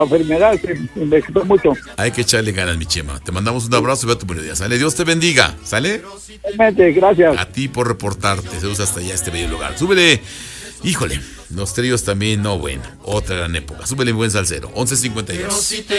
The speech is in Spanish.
enfermedad, me quitó mucho. Hay que echarle ganas, mi Chema. Te mandamos un abrazo y ve a tu prioridad. ¿Sale? Dios te bendiga. ¿Sale? Realmente, gracias. A ti por reportarte. Saludos hasta allá, este bello lugar. Súbele. Híjole, los tríos también, no, bueno, otra gran época. Súbele, buen salsero. 11:52.